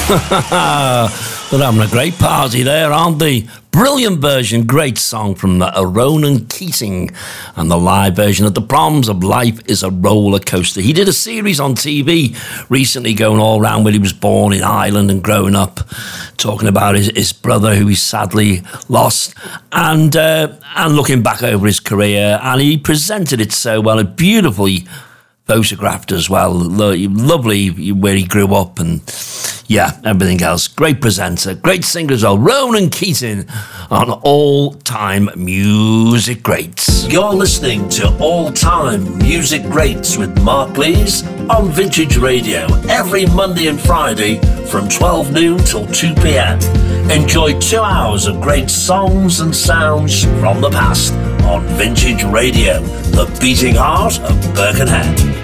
They're having a great party there, aren't they? Brilliant version, great song from Ronan Keating, and the live version of The Proms of Life is a Roller Coaster. He did a series on TV recently going all around where he was born in Ireland and growing up, talking about his brother who he sadly lost, and looking back over his career, and he presented it so well, beautifully photographed as well, lovely where he grew up, and yeah, everything else. Great presenter, great singer as well, Ronan Keating on All Time Music Greats. You're listening to All Time Music Greats with Mark Lees on Vintage Radio every Monday and Friday from 12 noon till 2 p.m. Enjoy 2 hours of great songs and sounds from the past on Vintage Radio, the beating heart of Birkenhead.